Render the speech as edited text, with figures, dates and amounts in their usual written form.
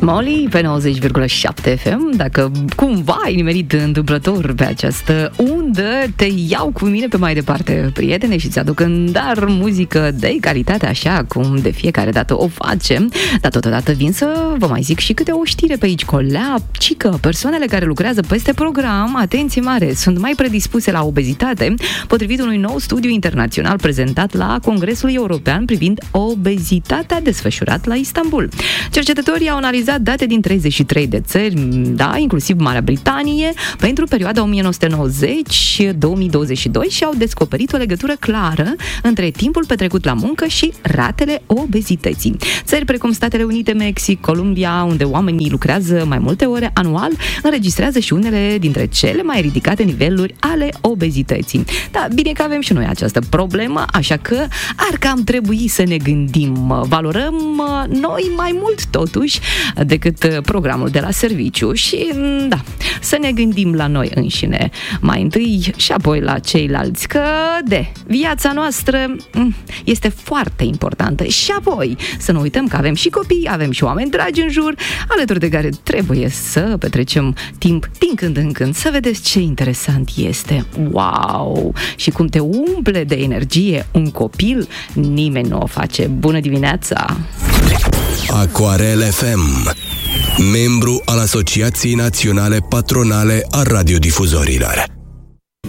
Smalley pe 90,7 FM. Dacă cumva ai nimerit întâmplător pe această undă, te iau cu mine pe mai departe, prietene, și ți-aduc în dar muzică de calitate, așa cum de fiecare dată o facem. Dar totodată vin să vă mai zic și câte o știre pe aici, colea, cică. Persoanele care lucrează peste program, atenție mare, sunt mai predispuse la obezitate, potrivit unui nou studiu internațional prezentat la Congresul European privind obezitatea, desfășurat la Istanbul. Cercetătorii au analizat date din 33 de țări, da, inclusiv Marea Britanie, pentru perioada 1990-2022 și au descoperit o legătură clară între timpul petrecut la muncă și ratele obezității. Țări precum Statele Unite, Mexic, Columbia, unde oamenii lucrează mai multe ore anual, înregistrează și unele dintre cele mai ridicate niveluri ale obezității. Da, bine că avem și noi această problemă, așa că ar cam trebui să ne gândim, valorăm noi mai mult totuși decât programul de la serviciu și, da, să ne gândim la noi înșine mai întâi și apoi la ceilalți, că viața noastră este foarte importantă și apoi să nu uităm că avem și copii, avem și oameni dragi în jur, alături de care trebuie să petrecem timp din când în când. Să vedeți ce interesant este. Wow! Și cum te umple de energie un copil, nimeni nu o face. Bună dimineața! Aquarel FM, membru al Asociației Naționale Patronale a Radiodifuzorilor.